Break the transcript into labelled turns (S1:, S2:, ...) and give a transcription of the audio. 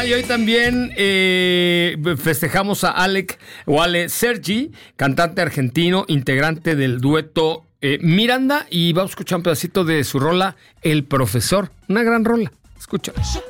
S1: Y hoy también festejamos a Ale Sergi, cantante argentino, integrante del dueto Miranda, y vamos a escuchar un pedacito de su rola El Profesor, una gran rola. Escucha.